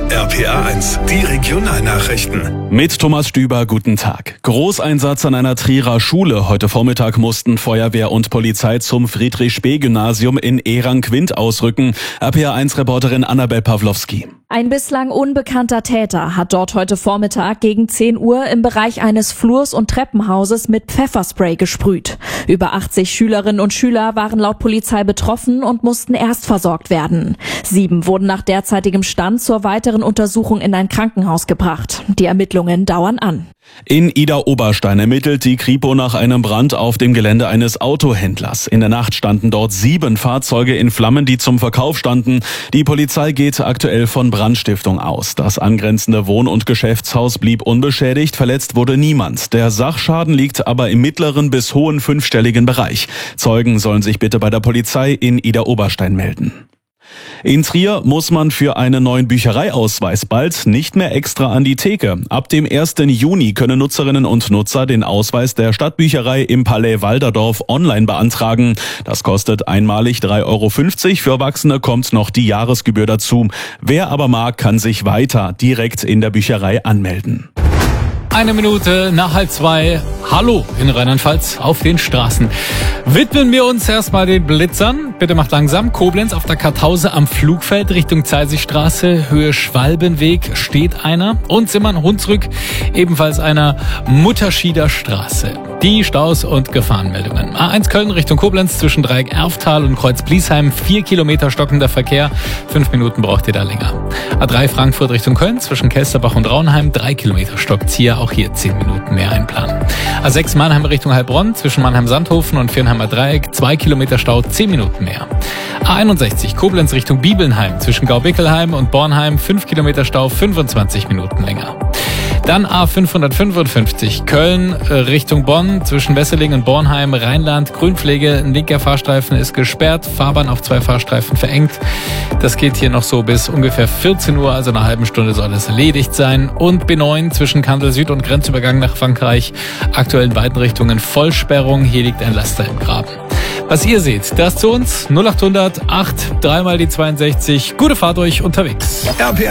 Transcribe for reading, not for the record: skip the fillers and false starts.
RPA1, die Regionalnachrichten. Mit Thomas Stüber, guten Tag. Großeinsatz an einer Trierer Schule. Heute Vormittag mussten Feuerwehr und Polizei zum Friedrich-Spee-Gymnasium in Ehranquint ausrücken. RPA1-Reporterin Annabel Pawlowski. Ein bislang unbekannter Täter hat dort heute Vormittag gegen 10 Uhr im Bereich eines Flurs und Treppenhauses mit Pfefferspray gesprüht. Über 80 Schülerinnen und Schüler waren laut Polizei betroffen und mussten erst versorgt werden. 7 wurden nach derzeitigem Stand zur weiteren Untersuchung in ein Krankenhaus gebracht. Die Ermittlungen dauern an. In Idar-Oberstein ermittelt die Kripo nach einem Brand auf dem Gelände eines Autohändlers. In der Nacht standen dort 7 Fahrzeuge in Flammen, die zum Verkauf standen. Die Polizei geht aktuell von Brandstiftung aus. Das angrenzende Wohn- und Geschäftshaus blieb unbeschädigt, verletzt wurde niemand. Der Sachschaden liegt aber im mittleren bis hohen 5-stelligen Bereich. Zeugen sollen sich bitte bei der Polizei in Idar-Oberstein melden. In Trier muss man für einen neuen Büchereiausweis bald nicht mehr extra an die Theke. Ab dem 1. Juni können Nutzerinnen und Nutzer den Ausweis der Stadtbücherei im Palais Walderdorf online beantragen. Das kostet einmalig 3,50 €. Für Erwachsene kommt noch die Jahresgebühr dazu. Wer aber mag, kann sich weiter direkt in der Bücherei anmelden. 1 Minute nach 1:30. Hallo in Rheinland-Pfalz auf den Straßen. Widmen wir uns erstmal den Blitzern. Bitte macht langsam. Koblenz auf der Kartause am Flugfeld Richtung Zeisigstraße, Höhe Schwalbenweg steht einer. Und Simmern-Hunsrück ebenfalls einer Mutterschieder Straße. Die Staus und Gefahrenmeldungen. A1 Köln Richtung Koblenz zwischen Dreieck Erftal und Kreuz Bliesheim 4 Kilometer stockender Verkehr. 5 Minuten braucht ihr da länger. A3 Frankfurt Richtung Köln zwischen Kelsterbach und Raunheim 3 Kilometer stockt's hier. Auch hier 10 Minuten mehr einplanen. A6 Mannheim Richtung Heilbronn zwischen Mannheim-Sandhofen und Viernheimer Dreieck 2 Kilometer Stau, 10 Minuten mehr. A61 Koblenz Richtung Bibelnheim zwischen Gaubickelheim und Bornheim 5 Kilometer Stau, 25 Minuten länger. Dann A555 Köln Richtung Bonn zwischen Wesseling und Bornheim, Rheinland, Grünpflege, ein linker Fahrstreifen ist gesperrt, Fahrbahn auf 2 Fahrstreifen verengt. Das geht hier noch so bis ungefähr 14 Uhr, also in einer halben Stunde soll es erledigt sein. Und B9 zwischen Kandel Süd und Grenzübergang nach Frankreich, aktuell in beiden Richtungen Vollsperrung, hier liegt ein Laster im Graben. Was ihr seht, das zu uns 0800 8 3 mal die 62. Gute Fahrt euch unterwegs.